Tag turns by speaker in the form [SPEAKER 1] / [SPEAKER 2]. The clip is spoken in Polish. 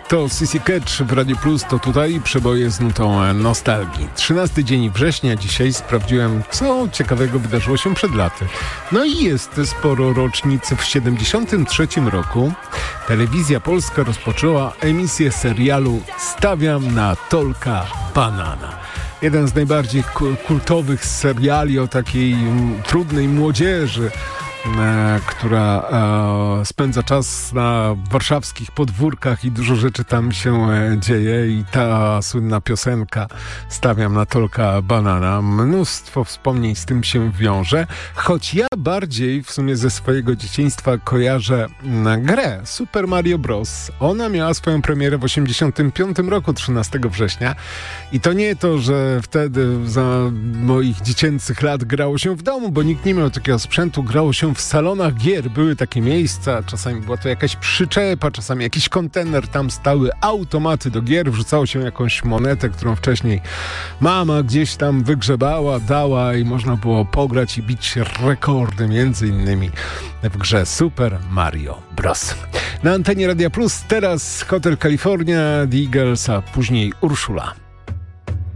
[SPEAKER 1] To CC Catch w Radio Plus, to tutaj przeboje z nutą nostalgii. 13 dzień września dzisiaj sprawdziłem, co ciekawego wydarzyło się przed laty. No i jest sporo rocznic. W 73 roku Telewizja Polska rozpoczęła emisję serialu Stawiam na Tolka Banana. Jeden z najbardziej kultowych seriali o takiej trudnej młodzieży, która spędza czas na warszawskich podwórkach i dużo rzeczy tam się dzieje i ta słynna piosenka Stawiam na Tolka Banana. Mnóstwo wspomnień z tym się wiąże, choć ja bardziej w sumie ze swojego dzieciństwa kojarzę grę Super Mario Bros. Ona miała swoją premierę w 85 roku, 13 września i to nie to, że wtedy za moich dziecięcych lat grało się w domu, bo nikt nie miał takiego sprzętu, grało się w salonach gier, były takie miejsca, czasami była to jakaś przyczepa, czasami jakiś kontener, tam stały automaty do gier, wrzucało się jakąś monetę, którą wcześniej mama gdzieś tam wygrzebała, dała i można było pograć i bić rekordy, między innymi w grze Super Mario Bros. Na antenie Radia Plus teraz Hotel California, The Eagles, a później Urszula.